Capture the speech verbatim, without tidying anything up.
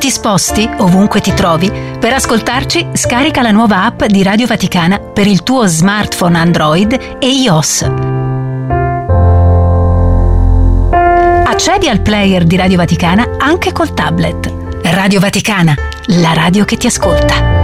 ti sposti, ovunque ti trovi, per ascoltarci scarica la nuova app di Radio Vaticana per il tuo smartphone Android e iOS. Accedi al player di Radio Vaticana anche col tablet. Radio Vaticana, la radio che ti ascolta.